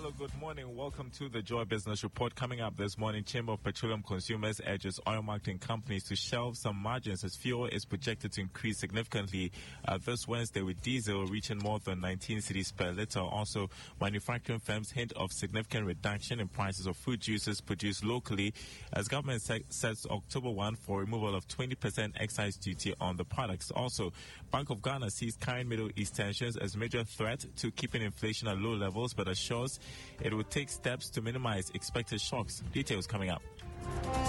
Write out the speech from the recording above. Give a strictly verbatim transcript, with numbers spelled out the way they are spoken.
Hello, good morning. Welcome to the Joy Business Report. Coming up this morning, Chamber of Petroleum Consumers urges oil marketing companies to shelve some margins as fuel is projected to increase significantly uh, this Wednesday, with diesel reaching more than nineteen cedis per litre. Also, manufacturing firms hint of significant reduction in prices of fruit juices produced locally as government se- sets October first for removal of twenty percent excise duty on the products. Also, Bank of Ghana sees current Middle East tensions as major threat to keeping inflation at low levels, but assures it will take steps to minimize expected shocks. Details coming up.